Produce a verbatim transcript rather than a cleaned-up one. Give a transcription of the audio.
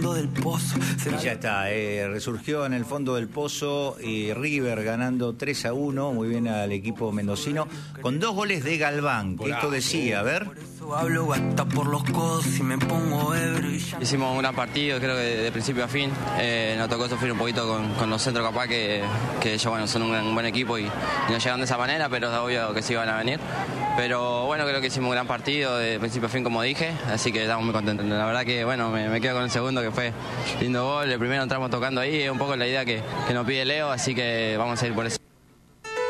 fondo del pozo. Y ya está, eh, resurgió en el fondo del pozo y River ganando tres a uno, muy bien al equipo mendocino, con dos goles de Galván, que esto decía, a ver. Hablo hasta por los codos y me pongo ebrio y ya... Hicimos un gran partido, creo que de, de principio a fin. Eh, nos tocó sufrir un poquito con, con los centros capaz que, que ellos bueno, son un, un buen equipo y, y nos llegan de esa manera, pero es obvio que sí iban a venir. Pero bueno, creo que hicimos un gran partido de principio a fin, como dije, así que estamos muy contentos. La verdad que bueno, me, me quedo con el segundo, que fue lindo gol. El primero entramos tocando ahí, es un poco la idea que, que nos pide Leo, así que vamos a ir por eso.